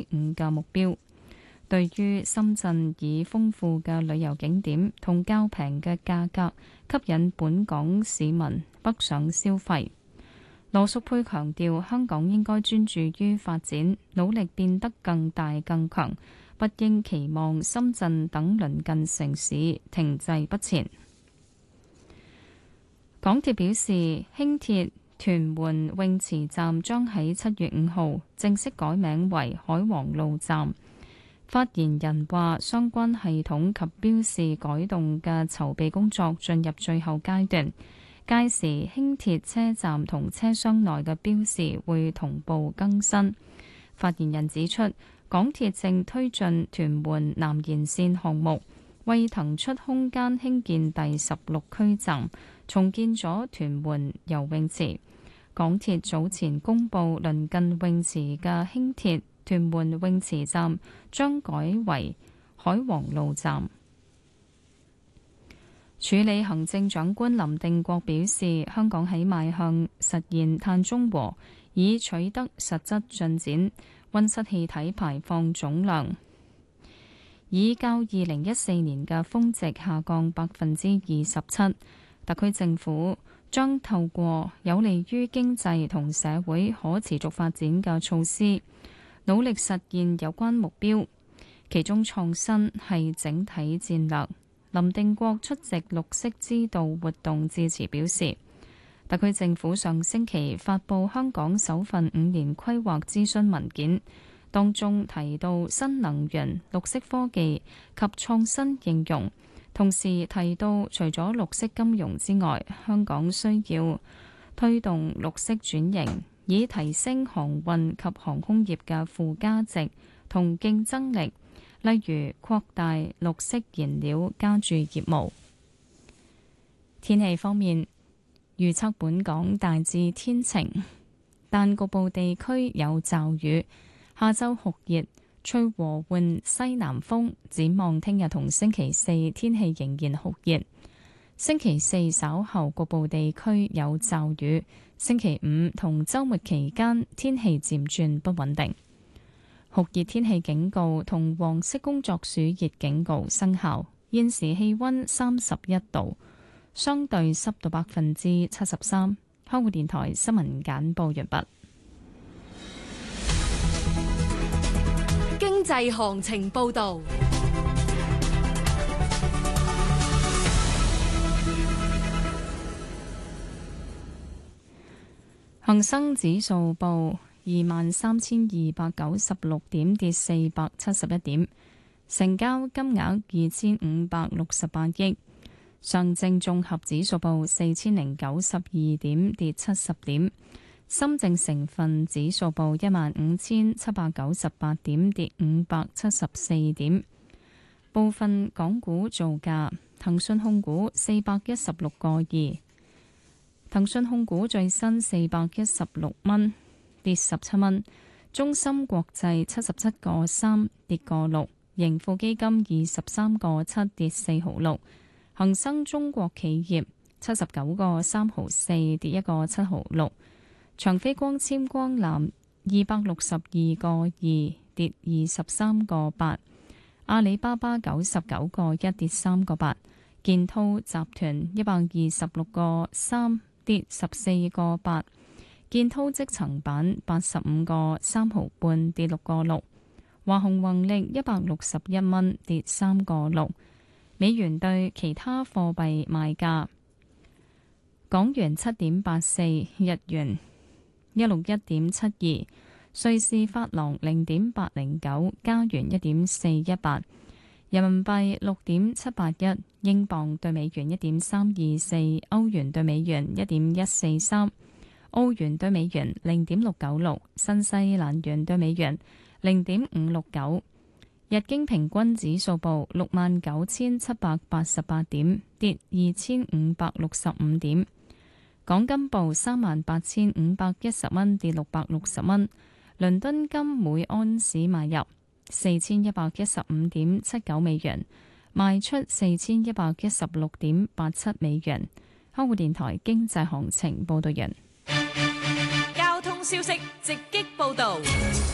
5嘅目標。對於深圳以豐富嘅旅遊景點同較平嘅價格吸引本港市民北上消費，羅淑佩強調香港應該專注於發展，努力變得更大更強，不應期望深圳等鄰近城市停滯不前。港鐵表示，輕鐵屯門泳池站將喺7月5號正式改名為海皇路站。發言人話，相關系統及標示改動嘅籌備工作進入最後階段，屆時輕鐵車站同車廂內嘅標示會同步更新。發言人指出，港鐵正推進屯門南延線項目，為騰出空間興建第16區站，重建咗屯門游泳池。港鐵早前公布鄰近泳池嘅輕鐵屯門泳池站將改為海皇路站。署理行政長官林定國表示，香港喺邁向實現碳中和已取得實質進展，溫室氣體排放總量已較2014年嘅峰值下降27%。特區政府將透過有利於經濟同社會可持續發展嘅措施，努力實現有關目標，其中創新係整體戰略。林定國出席綠色之道活動致辭表示，特區政府上星期發布香港首份5年規劃諮詢文件，當中提到新能源、綠色科技及創新應用，同時提到除咗綠色金融之外，香港需要推動綠色轉型，以提升航運及航空業嘅附加值同競爭力，例如擴大綠色燃料加注業務。天氣方面，預測本港大致天晴，但局部地區有驟雨。下週酷熱，吹和緩西南風。展望聽日同星期四天氣仍然酷熱，星期四稍後局部地區有驟雨。星期五同週末期間天氣漸轉不穩定，酷熱天氣警告同黃色工作暑熱警告生效。現時氣溫31度，相對濕度73%。香港電台新聞簡報完畢。 經濟行情報道。 恒生指數報23,296點，跌471點，成交金額2568億。上證綜合指數報4092點，跌70點。深證成分指數報15,798點，跌574點。部分港股造價：騰訊控股416個2，騰訊控股最新416蚊，跌17蚊；中芯國際77個3，跌個6；盈富基金23個7，跌4毫6；恒生中國企業79個3毫4，跌1個7毫6；長飛光纖光纜262個2，跌23個8；阿里巴巴99個1，跌3個8；建滔集團126個3，跌14個8；建滔積層板85個3毫半，跌6個6；華虹宏力161蚊，跌3個6。美元對其他貨幣賣價：港元7.84，日元161.72，瑞士法郎0.809，加元1.418，人民幣6.781，英鎊對美元1.324，歐元對美元1.143，澳元對美元0.696，新西蘭元對美元0.569。日經平均指數報69,788點，跌2565點。港金報38,510蚊，跌660蚊。倫敦金每安士買入4115.79美元，賣出4116.87美元。香港電台經濟行情報道人。 交通消息直擊報道。